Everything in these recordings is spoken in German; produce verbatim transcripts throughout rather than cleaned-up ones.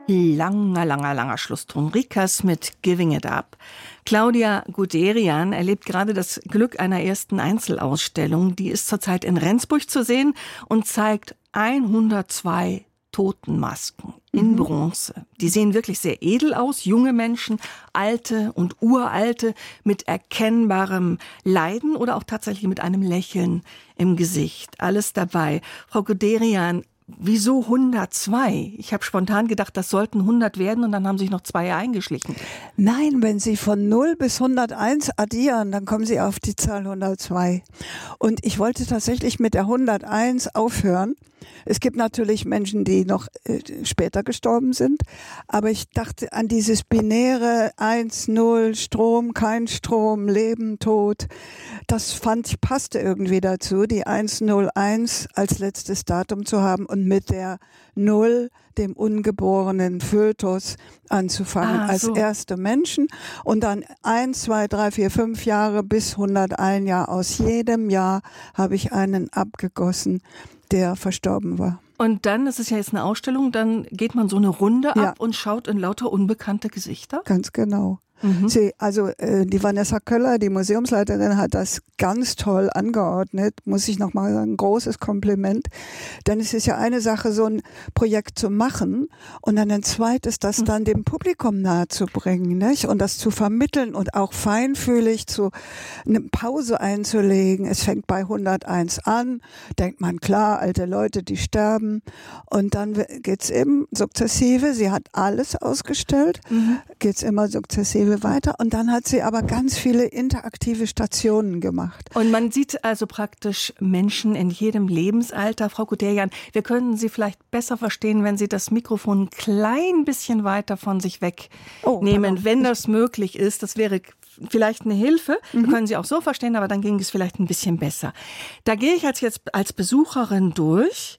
Langer, langer, langer Schlusston. Rikas mit Giving It Up. Claudia Guderian erlebt gerade das Glück einer ersten Einzelausstellung. Die ist zurzeit in Rendsburg zu sehen und zeigt hundertzwei Totenmasken in mhm. Bronze. Die sehen wirklich sehr edel aus. Junge Menschen, alte und uralte mit erkennbarem Leiden oder auch tatsächlich mit einem Lächeln im Gesicht. Alles dabei. Frau Guderian, wieso hundertzwei? Ich habe spontan gedacht, das sollten hundert werden und dann haben sich noch zwei eingeschlichen. Nein, wenn Sie von null bis hunderteins addieren, dann kommen Sie auf die Zahl hundertzwei. Und ich wollte tatsächlich mit der hunderteins aufhören. Es gibt natürlich Menschen, die noch äh, später gestorben sind, aber ich dachte an dieses binäre eins, null, Strom, kein Strom, Leben, Tod. Das fand ich, passte irgendwie dazu, die eins null eins als letztes Datum zu haben und mit der null, dem ungeborenen Fötus, anzufangen ah, als so. erste Menschen und dann eins, zwei, drei, vier, fünf Jahre bis hunderteins Jahre. Aus jedem Jahr habe ich einen abgegossen, der verstorben war. Und dann, das ist ja jetzt eine Ausstellung, dann geht man so eine Runde ja. ab und schaut in lauter unbekannte Gesichter? Ganz genau. Mhm. Sie, also äh, die Vanessa Köller, die Museumsleiterin, hat das ganz toll angeordnet, muss ich nochmal sagen, großes Kompliment. Denn es ist ja eine Sache, so ein Projekt zu machen und dann ein zweites, das mhm. dann dem Publikum nahezubringen, nicht? Und das zu vermitteln und auch feinfühlig zu eine Pause einzulegen. Es fängt bei hunderteins an, denkt man, klar, alte Leute, die sterben. Und dann geht's eben sukzessive, sie hat alles ausgestellt, mhm. geht's immer sukzessive weiter und dann hat sie aber ganz viele interaktive Stationen gemacht. Und man sieht also praktisch Menschen in jedem Lebensalter. Frau Guderian, wir können Sie vielleicht besser verstehen, wenn Sie das Mikrofon ein klein bisschen weiter von sich wegnehmen, oh, wenn das möglich ist. Das wäre vielleicht eine Hilfe. Mhm. Wir können Sie auch so verstehen, aber dann ging es vielleicht ein bisschen besser. Da gehe ich als jetzt als Besucherin durch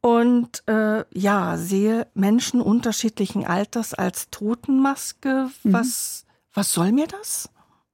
und äh, ja, sehe Menschen unterschiedlichen Alters als Totenmaske. Mhm. Was Was soll mir das?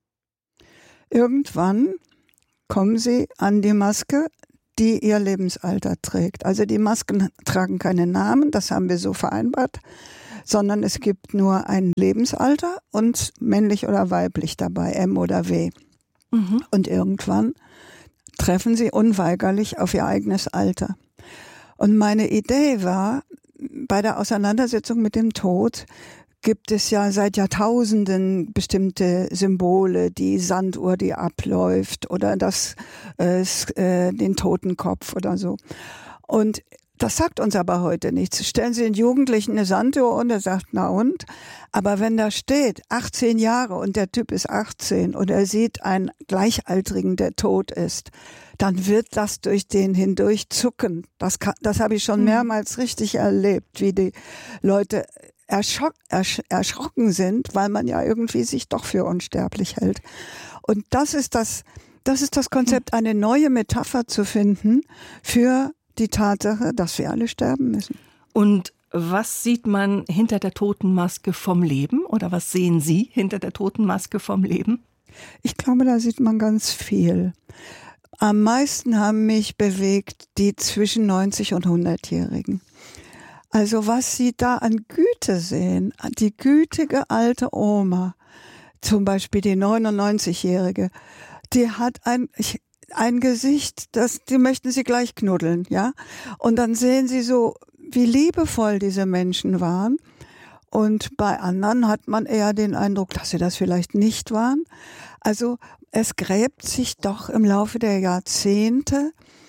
Irgendwann kommen Sie an die Maske, die Ihr Lebensalter trägt. Also die Masken tragen keine Namen, das haben wir so vereinbart, sondern es gibt nur ein Lebensalter und männlich oder weiblich dabei, M oder W. Mhm. Und irgendwann treffen Sie unweigerlich auf Ihr eigenes Alter. Und meine Idee war, bei der Auseinandersetzung mit dem Tod, gibt es ja seit Jahrtausenden bestimmte Symbole, die Sanduhr, die abläuft oder das, äh, äh, den Totenkopf oder so. Und das sagt uns aber heute nichts. Stellen Sie den Jugendlichen eine Sanduhr und er sagt, na und? Aber wenn da steht, achtzehn Jahre und der Typ ist achtzehn und er sieht einen Gleichaltrigen, der tot ist, dann wird das durch den hindurch zucken. Das, kann, das habe ich schon mehrmals richtig erlebt, wie die Leute Erschrock, ersch, erschrocken sind, weil man ja irgendwie sich doch für unsterblich hält. Und das ist das, das ist das Konzept, eine neue Metapher zu finden für die Tatsache, dass wir alle sterben müssen. Und was sieht man hinter der Totenmaske vom Leben? Oder was sehen Sie hinter der Totenmaske vom Leben? Ich glaube, da sieht man ganz viel. Am meisten haben mich bewegt die zwischen neunzig und hundertjährigen. Also was Sie da an Güte sehen, die gütige alte Oma, zum Beispiel die neunundneunzigjährige, die hat ein, ein Gesicht, das, die möchten Sie gleich knuddeln, ja? Und dann sehen Sie so, wie liebevoll diese Menschen waren. Und bei anderen hat man eher den Eindruck, dass sie das vielleicht nicht waren. Also es gräbt sich doch im Laufe der Jahrzehnte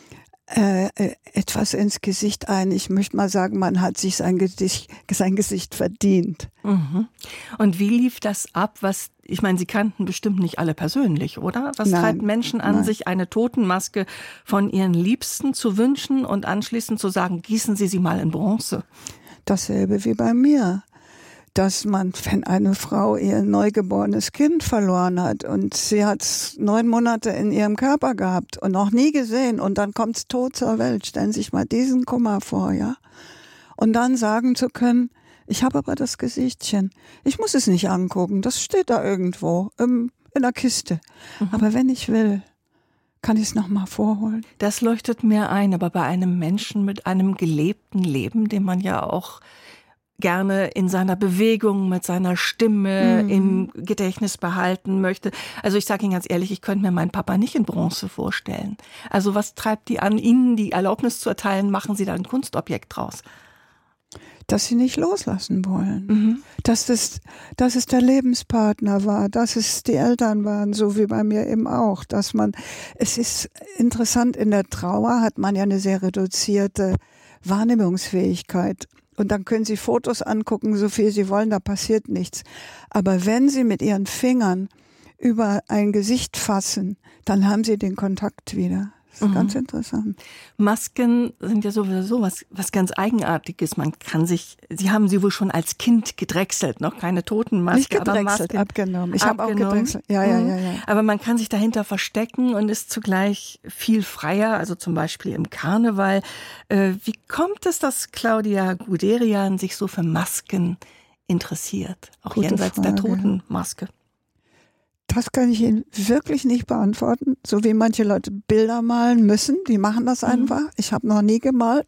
Äh, etwas ins Gesicht ein. Ich möchte mal sagen, man hat sich sein Gesicht, sein Gesicht verdient. Mhm. Und wie lief das ab? Was, ich meine, Sie kannten bestimmt nicht alle persönlich, oder? Was nein, treibt Menschen an, nein. sich eine Totenmaske von ihren Liebsten zu wünschen und anschließend zu sagen, gießen Sie sie mal in Bronze? Dasselbe wie bei mir. Dass man, wenn eine Frau ihr neugeborenes Kind verloren hat und sie hat es neun Monate in ihrem Körper gehabt und noch nie gesehen und dann kommt es tot zur Welt, stellen Sie sich mal diesen Kummer vor, ja? Und dann sagen zu können, ich habe aber das Gesichtchen, ich muss es nicht angucken, das steht da irgendwo im, in der Kiste. Mhm. Aber wenn ich will, kann ich es nochmal vorholen. Das leuchtet mir ein, aber bei einem Menschen mit einem gelebten Leben, den man ja auch gerne in seiner Bewegung, mit seiner Stimme mhm. im Gedächtnis behalten möchte. Also ich sage Ihnen ganz ehrlich, ich könnte mir meinen Papa nicht in Bronze vorstellen. Also was treibt die an, Ihnen die Erlaubnis zu erteilen, machen Sie da ein Kunstobjekt draus? Dass sie nicht loslassen wollen. Mhm. Dass, das, dass es der Lebenspartner war, dass es die Eltern waren, so wie bei mir eben auch. Dass man, es ist interessant, in der Trauer hat man ja eine sehr reduzierte Wahrnehmungsfähigkeit. Und dann können Sie Fotos angucken, so viel Sie wollen, da passiert nichts. Aber wenn Sie mit Ihren Fingern über ein Gesicht fassen, dann haben Sie den Kontakt wieder. Das ist mhm. ganz interessant. Masken sind ja sowieso was, was ganz Eigenartiges. Man kann sich, Sie haben sie wohl schon als Kind gedrechselt, noch keine Totenmaske. Nicht gedrechselt, aber Masken, abgenommen. Ich habe auch gedrechselt. Ja, ja, ja, ja. Aber man kann sich dahinter verstecken und ist zugleich viel freier, also zum Beispiel im Karneval. Äh, wie kommt es, dass Claudia Guderian sich so für Masken interessiert? Auch Gute jenseits Frage. der Totenmaske. Das kann ich Ihnen wirklich nicht beantworten. So wie manche Leute Bilder malen müssen, die machen das einfach. Mhm. Ich habe noch nie gemalt.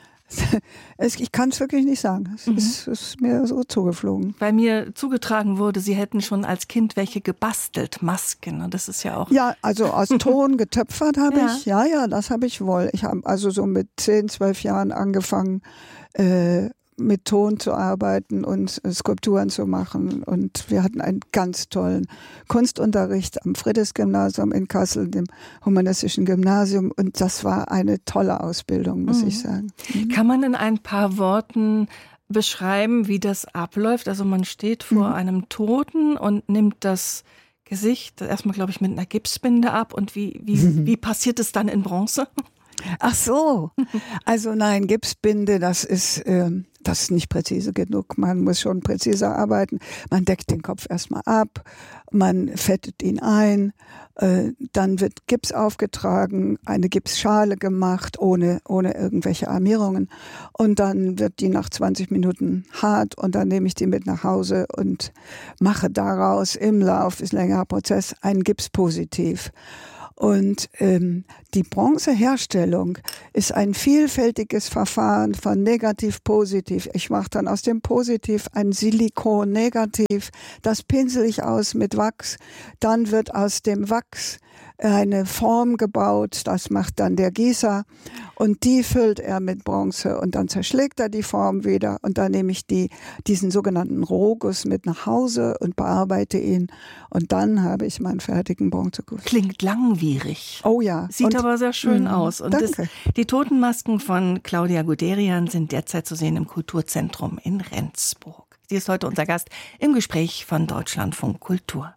Ich kann es wirklich nicht sagen. Es mhm. ist, ist mir so zugeflogen. Weil mir zugetragen wurde, Sie hätten schon als Kind welche gebastelt, Masken. Und das ist ja auch... Ja, also aus Ton getöpfert habe ja. ich. Ja, ja, das habe ich wohl. Ich habe also so mit zehn, zwölf Jahren angefangen, äh, mit Ton zu arbeiten und Skulpturen zu machen. Und wir hatten einen ganz tollen Kunstunterricht am Friedrichs-Gymnasium in Kassel, dem humanistischen Gymnasium. Und das war eine tolle Ausbildung, muss mhm. ich sagen. Mhm. Kann man in ein paar Worten beschreiben, wie das abläuft? Also man steht vor mhm. einem Toten und nimmt das Gesicht erstmal, glaube ich, mit einer Gipsbinde ab. Und wie, wie, mhm. wie passiert es dann in Bronze? Ach so, also nein, Gipsbinde, das ist, ähm, das ist nicht präzise genug. Man muss schon präziser arbeiten. Man deckt den Kopf erstmal ab, man fettet ihn ein, äh, dann wird Gips aufgetragen, eine Gipsschale gemacht, ohne, ohne irgendwelche Armierungen. Und dann wird die nach zwanzig Minuten hart und dann nehme ich die mit nach Hause und mache daraus im Lauf des längeren Prozesses ein Gipspositiv. Und ähm, die Bronzeherstellung ist ein vielfältiges Verfahren von Negativ-Positiv. Ich mache dann aus dem Positiv ein Silikon-Negativ. Das pinsel ich aus mit Wachs. Dann wird aus dem Wachs eine Form gebaut. Das macht dann der Gießer. Und die füllt er mit Bronze. Und dann zerschlägt er die Form wieder. Und dann nehme ich die, diesen sogenannten Rohguss mit nach Hause und bearbeite ihn. Und dann habe ich meinen fertigen Bronzeguss. Klingt langwierig. Oh ja. Sieht und, aber sehr schön mh, aus. Und danke. Das, die Totenmasken von Claudia Guderian sind derzeit zu sehen im Kulturzentrum in Rendsburg. Sie ist heute unser Gast im Gespräch von Deutschlandfunk Kultur.